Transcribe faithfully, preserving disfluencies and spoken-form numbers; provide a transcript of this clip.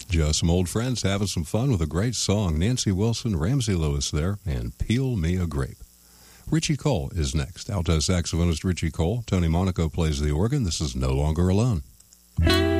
Just some old friends having some fun with a great song. Nancy Wilson, Ramsey Lewis there, and Peel Me a Grape. Richie Cole is next. Alto saxophonist Richie Cole. Tony Monaco plays the organ. This is No Longer Alone.